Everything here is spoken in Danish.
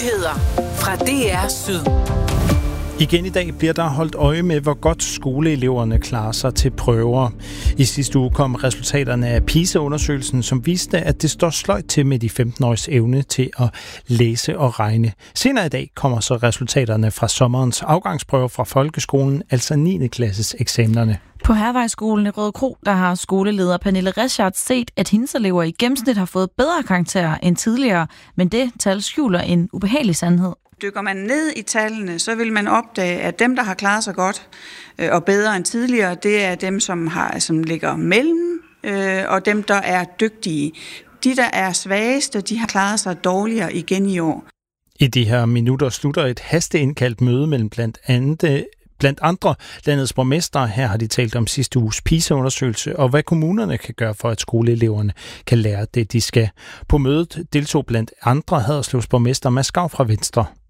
Nyheder fra DR Syd. Igen i dag bliver der holdt øje med, hvor godt skoleeleverne klarer sig til prøver. I sidste uge kom resultaterne af PISA-undersøgelsen, som viste, at det står sløjt til med de 15-åriges evne til at læse og regne. Senere i dag kommer så resultaterne fra sommerens afgangsprøver fra folkeskolen, altså 9. klasses eksamenerne. På Hærvejskolen i Rødekro, der har skoleleder Pernille Reschardt set, at hendes elever i gennemsnit har fået bedre karakterer end tidligere, men det tal skjuler en ubehagelig sandhed. Dykker man ned i tallene, så vil man opdage, at dem, der har klaret sig godt og bedre end tidligere, det er dem, som ligger mellem, og dem, der er dygtige. De, der er svageste, de har klaret sig dårligere igen i år. I de her minutter slutter et hasteindkaldt møde mellem blandt andre landets borgmestre. Her har de talt om sidste uges PISA-undersøgelse og hvad kommunerne kan gøre for, at skoleeleverne kan lære det, de skal. På mødet deltog blandt andre Haderslevs borgmester Mads Skau fra Venstre.